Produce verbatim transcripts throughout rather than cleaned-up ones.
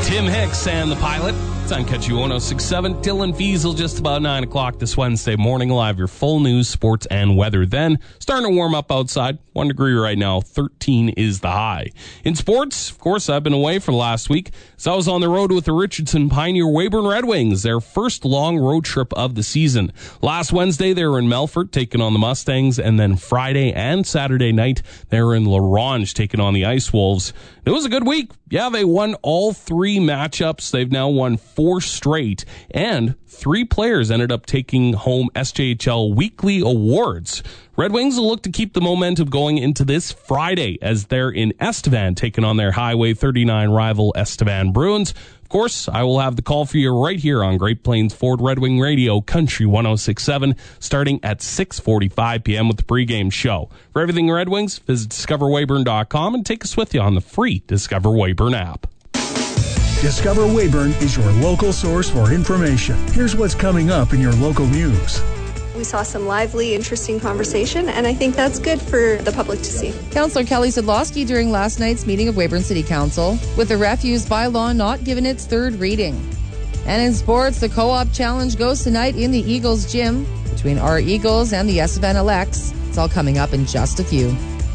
Tim Hicks and the Pilot. It's on Catchy one oh six point seven. Dylan Fiesel just about nine o'clock this Wednesday morning. We'll have your full news, sports, and weather then. Starting to warm up outside. One degree right now. thirteen is the high. In sports, of course, I've been away for the last week. So I was on the road with the Richardson Pioneer Weyburn Red Wings, their first long road trip of the season. Last Wednesday, they were in Melfort taking on the Mustangs, and then Friday and Saturday night, they were in La Ronge taking on the Ice Wolves. It was a good week. Yeah, they won all three matchups. They've now won four straight, and three players ended up taking home S J H L weekly awards. Red Wings will look to keep the momentum going into this Friday as they're in Estevan taking on their Highway thirty-nine rival Estevan Bruins. Of course, I will have the call for you right here on Great Plains Ford Red Wing Radio, Country one oh six point seven, starting at six forty-five p.m. with the pregame show. For everything Red Wings, visit discover weyburn dot com and take us with you on the free Discover Weyburn app. Discover Weyburn is your local source for information. Here's what's coming up in your local news. We saw some lively, interesting conversation, and I think that's good for the public to see. Councillor Kelly Sidlowski during last night's meeting of Weyburn City Council, with the refuse bylaw not given its third reading. And in sports, the Co-op Challenge goes tonight in the Eagles gym between our Eagles and the Estevan Elects. It's all coming up in just a few.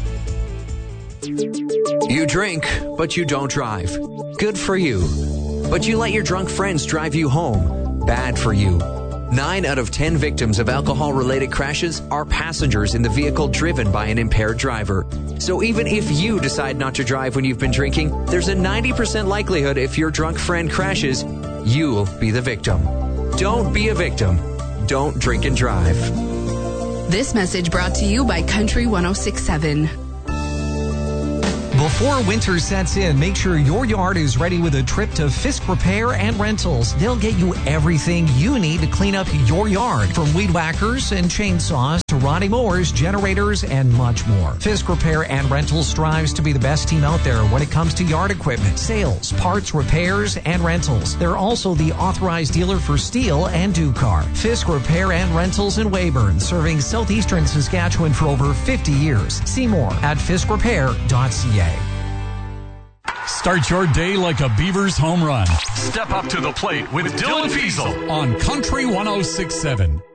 You drink, but you don't drive. Good for you. But you let your drunk friends drive you home. Bad for you. Nine out of ten victims of alcohol-related crashes are passengers in the vehicle driven by an impaired driver. So even if you decide not to drive when you've been drinking, there's a ninety percent likelihood if your drunk friend crashes, you'll be the victim. Don't be a victim. Don't drink and drive. This message brought to you by Country one oh six point seven. Before winter sets in, make sure your yard is ready with a trip to Fisk Repair and Rentals. They'll get you everything you need to clean up your yard, from weed whackers and chainsaws to riding mowers, generators, and much more. Fisk Repair and Rentals strives to be the best team out there when it comes to yard equipment, sales, parts, repairs, and rentals. They're also the authorized dealer for Steel and Ducar. Fisk Repair and Rentals in Weyburn, serving southeastern Saskatchewan for over fifty years. See more at fisk repair dot c a. Start your day like a Beavers home run. Step up to the plate with Dylan Fiesel on Country one oh six point seven.